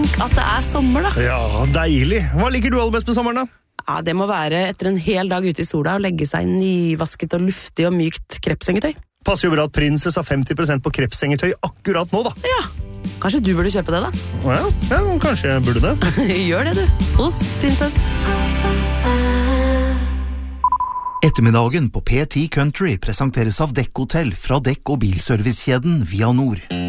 Tenk at det sommer da. Ja, deilig. Hva liker du aller best med sommeren da? Ja, det må være etter en hel dag ute i sola å legge seg nyvasket og luftig og mykt krepsengetøy. Passer jo bra at Princess har 50% på krepsengetøy akkurat nå da. Ja, kanskje du burde kjøpe det da? Ja, kanskje jeg burde det. Gjør det du, hos Princess. Ettermiddagen på P10 Country presenteres av Dekk Hotel fra dekk- og bilservicekjeden Via Nord.